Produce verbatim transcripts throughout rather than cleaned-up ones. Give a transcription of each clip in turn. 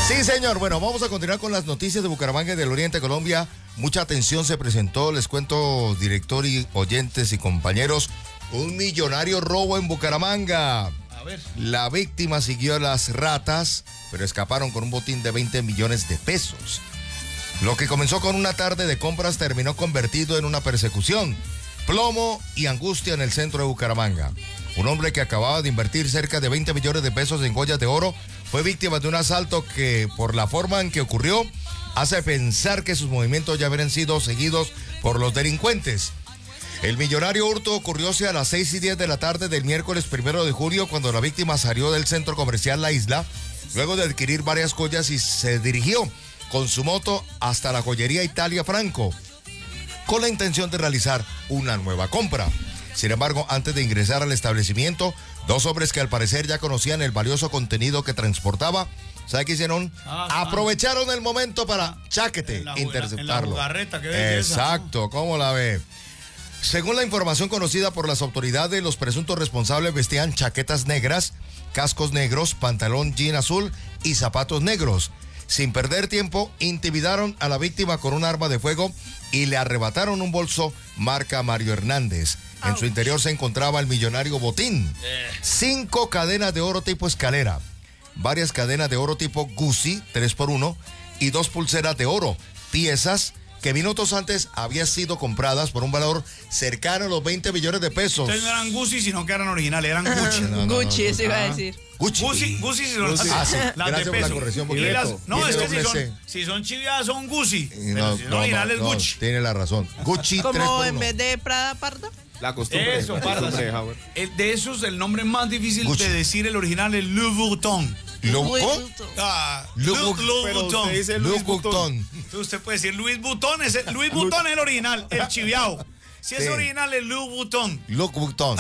Sí, señor. Bueno, vamos a continuar con las noticias de Bucaramanga y del Oriente de Colombia. Mucha atención se presentó, les cuento, director y oyentes y compañeros, un millonario robo en Bucaramanga. A ver. La víctima siguió a las ratas, pero escaparon con un botín de veinte millones de pesos. Lo que comenzó con una tarde de compras terminó convertido en una persecución, plomo y angustia en el centro de Bucaramanga. Un hombre que acababa de invertir cerca de veinte millones de pesos en joyas de oro fue víctima de un asalto que, por la forma en que ocurrió, hace pensar que sus movimientos ya habrían sido seguidos por los delincuentes. El millonario hurto ocurrió a las seis y diez de la tarde del miércoles primero de julio, cuando la víctima salió del centro comercial La Isla, luego de adquirir varias joyas, y se dirigió con su moto hasta la joyería Italia Franco, con la intención de realizar una nueva compra. Sin embargo, antes de ingresar al establecimiento, dos hombres que al parecer ya conocían el valioso contenido que transportaba, ¿sabe qué hicieron? Ah, Aprovecharon ah, el momento para, cháquete, en interceptarlo. En la jugarreta, qué belleza. Exacto, ¿cómo la ve? Según la información conocida por las autoridades, los presuntos responsables vestían chaquetas negras, cascos negros, pantalón jean azul y zapatos negros. Sin perder tiempo, intimidaron a la víctima con un arma de fuego y le arrebataron un bolso marca Mario Hernández. En su interior se encontraba el millonario botín, cinco cadenas de oro tipo escalera, varias cadenas de oro tipo Gucci tres por uno y dos pulseras de oro, piezas que minutos antes habían sido compradas por un valor cercano a los veinte millones de pesos. Ustedes no eran Gucci, sino que eran originales, eran Gucci. No, no, Gucci, eso iba a decir. Gucci. Gucci, Gucci si son Gucci. Ah, sí. las Gracias de por la peso. corrección. Y las, no, es que si son, C. si son chiviadas son Gucci, No, pero si son no, originales no, Gucci. Tiene la razón. Gucci tres por Como uno. en vez de Prada Parda. La costumbre. Eso, la Parda. costumbre, Howard. El, de esos, el nombre más difícil Gucci. de decir el original es Louis Vuitton. Louis Ah, Louis Louis Pero Vuitton. usted dice Louis Louis Vuitton. Vuitton. Entonces usted puede decir Louis Vuitton, es el, Louis Vuitton es el original, el chiviao. Si es Sí. original es Louis Vuitton. Louis Vuitton.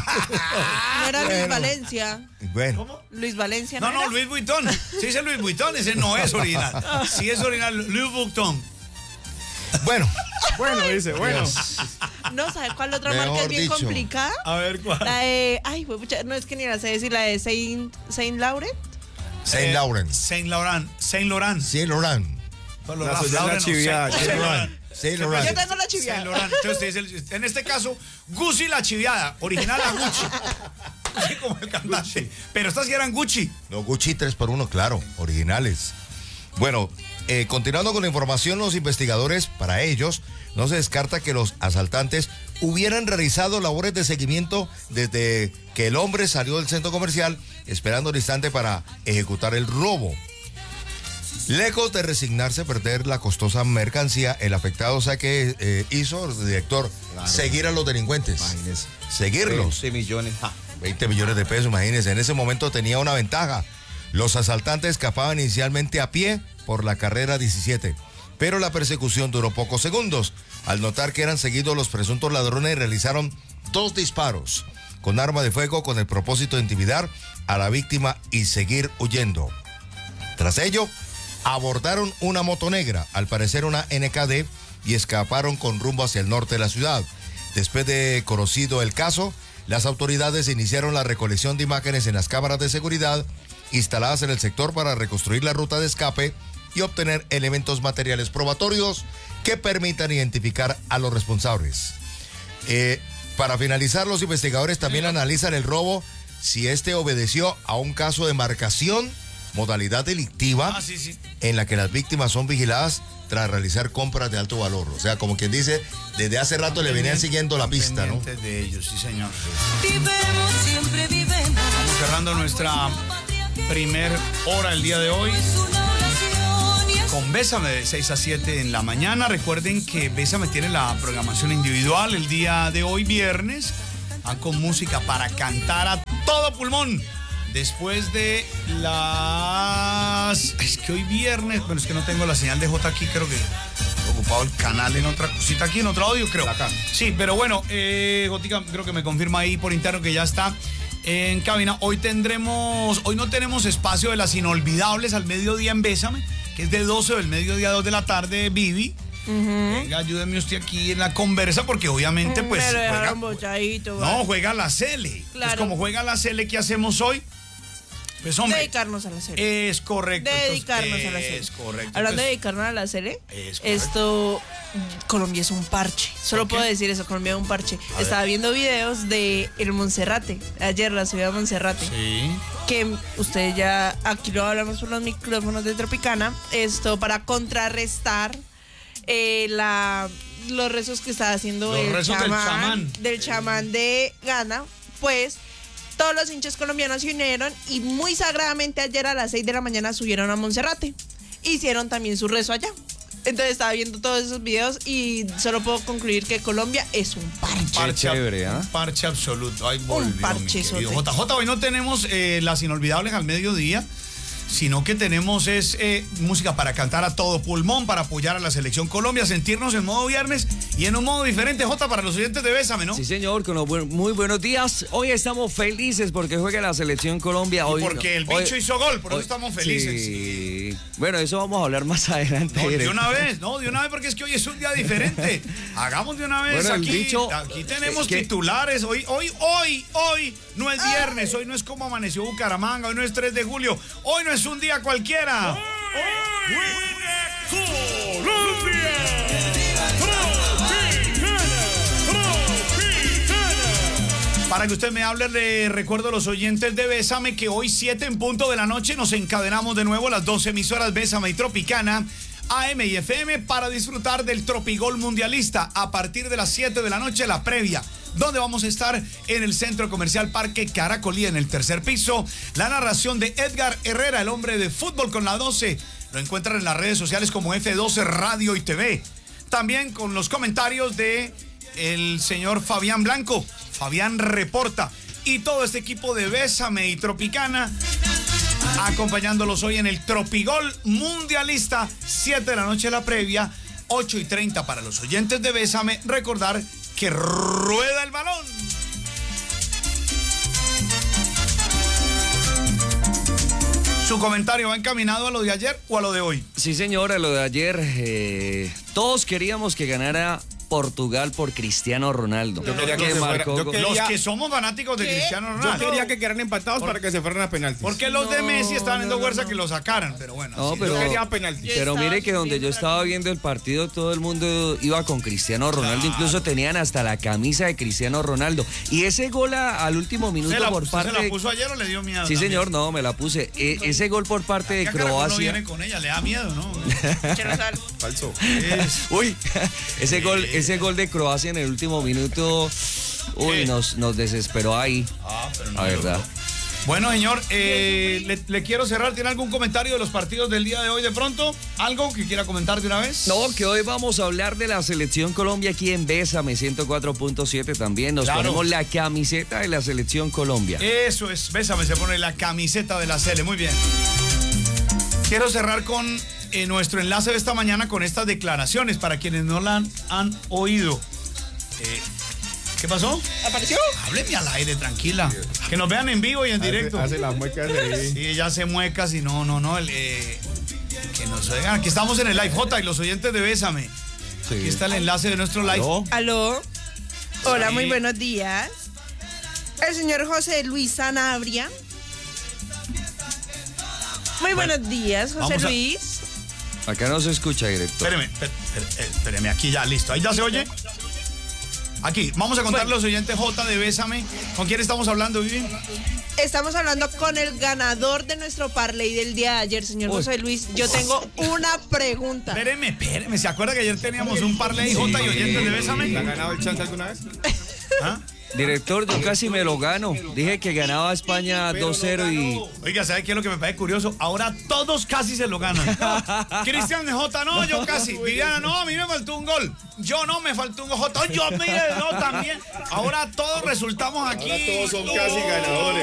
No era Luis Bueno. Valencia. Bueno. ¿Cómo? Luis Valencia, ¿no? No, no, era? Louis Vuitton. Si dice Louis Vuitton, ese no es original. Si es original, Louis Vuitton. Bueno. Bueno, dice, bueno. No, ¿sabes cuál otra Mejor marca es bien dicho. complicada? A ver cuál. La de, ay, güey, pucha, no es que ni la sé decir, la de Saint, Saint Laurent. Saint Laurent. Saint Laurent. Saint Laurent. Saint Laurent. Solo La Ralph suya es la Lauren o chiviada, Saint- Saint Saint Laurent. Laurent. Saint Yo Laurent. tengo la chiviada. Saint Laurent. Entonces usted dice, en este caso, Gucci la chiviada, original a Gucci. Así como el cantante. Pero estas sí eran Gucci. No, Gucci tres por uno, claro, originales. Bueno, eh, continuando con la información, los investigadores, para ellos, no se descarta que los asaltantes hubieran realizado labores de seguimiento desde que el hombre salió del centro comercial, esperando el instante para ejecutar el robo. Lejos de resignarse a perder la costosa mercancía, el afectado, o sea, que eh, hizo el director, Claro. seguir a los delincuentes. Imagínese. Seguirlos. veinte millones. Ja. veinte millones de pesos, imagínense. En ese momento tenía una ventaja. Los asaltantes escapaban inicialmente a pie por la carrera diecisiete, pero la persecución duró pocos segundos. Al notar que eran seguidos, los presuntos ladrones realizaron dos disparos con arma de fuego con el propósito de intimidar a la víctima y seguir huyendo. Tras ello, abordaron una moto negra, al parecer una N K D, y escaparon con rumbo hacia el norte de la ciudad. Después de conocido el caso, las autoridades iniciaron la recolección de imágenes en las cámaras de seguridad instaladas en el sector para reconstruir la ruta de escape y obtener elementos materiales probatorios que permitan identificar a los responsables. Eh, para finalizar, los investigadores también analizan el robo, si este obedeció a un caso de marcación, modalidad delictiva, Ah, sí, sí. en la que las víctimas son vigiladas tras realizar compras de alto valor. O sea, como quien dice, desde hace rato le venían siguiendo la pista, ¿no? Pendientes de ellos, sí, señor. Vivemos, siempre vivemos. Estamos cerrando nuestra primer hora el día de hoy con Bésame de seis a siete en la mañana. Recuerden que Bésame tiene la programación individual el día de hoy, viernes. Van con música para cantar a todo pulmón. Después de las... Es que hoy viernes, pero es que no tengo la señal de J aquí, creo que he ocupado el canal en otra cosita aquí, en otro audio, creo. Acá. Sí, pero bueno, eh, Jotica creo que me confirma ahí por interno que ya está en cabina. Hoy tendremos, hoy no tenemos espacio de las inolvidables al mediodía en Bésame, que es de doce del mediodía a dos de la tarde, Vivi. Uh-huh. Venga, ayúdeme usted aquí en la conversa, porque obviamente pues Pero juega, juega, no, juega la Cele. Claro. Pues como juega la Cele, ¿qué hacemos hoy? Pues, hombre, dedicarnos a la serie. es correcto. Dedicarnos entonces, a la serie. Es correcto. Hablando de entonces, dedicarnos a la serie, Es correcto. esto, Colombia es un parche. Solo ¿Por qué? puedo decir eso, Colombia es un parche. A Estaba ver. viendo videos de el Monserrate, ayer la ciudad de Monserrate. Sí. Que ustedes ya, aquí lo hablamos por los micrófonos de Tropicana, esto para contrarrestar eh, la, los rezos que está haciendo Los el rezos del chamán. del chamán de Ghana, pues todos los hinchas colombianos se unieron y muy sagradamente ayer a las seis de la mañana subieron a Monserrate. Hicieron también su rezo allá. Entonces estaba viendo todos esos videos y solo puedo concluir que Colombia es un parche. Parche, chévere, ¿ah? un parche absoluto. Ay, volvió, mi parchezote. querido J J, hoy no tenemos eh, las inolvidables al mediodía, sino que tenemos es eh, música para cantar a todo pulmón, para apoyar a la selección Colombia, sentirnos en modo viernes y en un modo diferente, J, para los oyentes de Bésame, ¿no? Sí, señor, con los buen- muy buenos días. Hoy estamos felices porque juega la selección Colombia. Hoy Y porque el hoy- bicho hizo gol, por eso hoy- estamos felices. Sí. Bueno, eso vamos a hablar más adelante. No, de directo. una vez, no, de una vez, porque es que hoy es un día diferente. Hagamos de una vez. Bueno, el aquí, bicho- aquí tenemos es que- titulares. Hoy, hoy, hoy, hoy no es viernes. Hoy no es como amaneció Bucaramanga. Hoy no es tres de julio. Hoy no es un día cualquiera. Para que usted me hable, le recuerdo a los oyentes de Bésame que hoy siete en punto de la noche nos encadenamos de nuevo las dos emisoras Bésame y Tropicana, A M y F M, para disfrutar del Tropigol Mundialista a partir de las siete de la noche, la previa, donde vamos a estar en el Centro Comercial Parque Caracolí, en el tercer piso. La narración de Edgar Herrera, el hombre de fútbol con la doce. Lo encuentran en las redes sociales como F doce Radio y T V. También con los comentarios de el señor Fabián Blanco. Fabián reporta. Y todo este equipo de Bésame y Tropicana acompañándolos hoy en el Tropigol Mundialista, siete de la noche la previa, ocho y treinta para los oyentes de Bésame. Recordar que rueda el balón. ¿Su comentario va encaminado a lo de ayer o a lo de hoy? Sí, señora, lo de ayer. eh, todos queríamos que ganara Portugal por Cristiano Ronaldo. Yo quería que Que se fuera- marcó yo gol. quería- Los que somos fanáticos de ¿Qué? Cristiano Yo Ronaldo. quería que quedaran empatados para que se fueran a penaltis. Porque los de No, Messi estaban dando no, fuerza no. que lo sacaran, pero bueno. No, así pero, Yo quería penaltis. Yo pero estaba mire que donde yo viendo la estaba final. viendo el partido, todo el mundo iba con Cristiano Ronaldo, Claro. incluso tenían hasta la camisa de Cristiano Ronaldo. Y ese gol a- al último minuto ¿Se la, por usted parte se la de... puso ayer o le dio miedo? Sí, también? señor, no, me la puse. E- ese gol por parte de ¿Qué Caracol no Croacia. viene con ella? Le da miedo, ¿no? Cherosal. Falso. Es- Uy, ese gol, ese gol de Croacia en el último minuto, uy, ¿Qué? nos, nos desesperó ahí. Ah, pero no La me verdad. logró. Bueno, señor, eh, le, le quiero cerrar. ¿Tiene algún comentario de los partidos del día de hoy de pronto? ¿Algo que quiera comentar de una vez? No, que hoy vamos a hablar de la selección Colombia aquí en Bésame ciento cuatro punto siete también. Nos Claro. ponemos la camiseta de la selección Colombia. Eso es, Bésame, se pone la camiseta de la Cele. Muy bien. Quiero cerrar con eh, nuestro enlace de esta mañana con estas declaraciones para quienes no la han, han oído. Eh, ¿Qué pasó? ¿Apareció? Hábleme al aire, tranquila. Que nos vean en vivo y en directo. Hace, hace las muecas de... Sí, ya se muecas y no, no, no. El, eh, que nos oigan. Aquí estamos en el live, J, y los oyentes de Bésame. Aquí está el enlace de nuestro live. ¿Aló? Aló. Hola, Sí. muy buenos días. El señor José Luis Sanabria. Muy buenos días, José vamos a- Luis. Acá no se escucha, director. Espéreme, espé- espé- eh, espéreme, aquí ya, listo. ¿Ahí ya se oye? Aquí, vamos a contarle a los oyentes J de Bésame. ¿Con quién estamos hablando, Vivi? Estamos hablando con el ganador de nuestro parlay del día de ayer, señor Uy. José Luis. Yo tengo una pregunta. Espéreme, espéreme. ¿Se acuerda que ayer teníamos un parlay J y oyentes de ¿Le ha Bésame? ganado el chance alguna vez? ¿Ah? Director, yo casi me lo gano. Dije que ganaba España dos cero y... Oiga, ¿sabe qué es lo que me parece curioso? Ahora todos casi se lo ganan. Cristian de J, no, yo casi. Viviana, no, a mí me faltó un gol. Yo no, me faltó un gol. J, yo, mire, no, también. Ahora todos resultamos aquí. Ahora todos son casi ganadores.